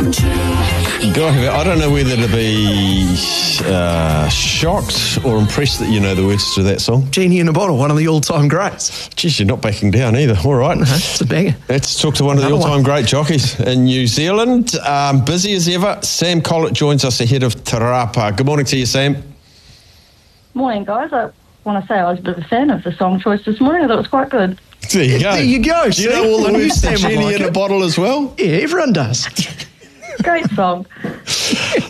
I don't know whether to be shocked or impressed that you know the words to that song. Genie in a Bottle, one of the all-time greats. Geez, you're not backing down either. All right. It's a banger. Let's talk to one of the all-time great jockeys in New Zealand. Busy as ever, Sam Collett joins us ahead of Te Rapa. Good morning to you, Sam. Morning, guys. I want to say I was a bit of a fan of the song choice this morning. I thought it was quite good. There you go. There you go. Do you know all the words to Genie in a Bottle as well? Yeah, everyone does. Great song.